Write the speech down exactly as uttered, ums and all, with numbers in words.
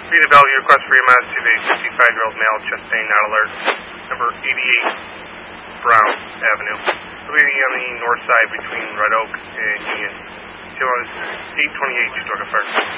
Rita Bellevue, request for E M S to the fifty-five-year-old male, chest pain, not alert, number eighty-eight Brown Avenue, located on the north side between Red Oak and Union. Tail is eight twenty-eight, Stuttgart Fire.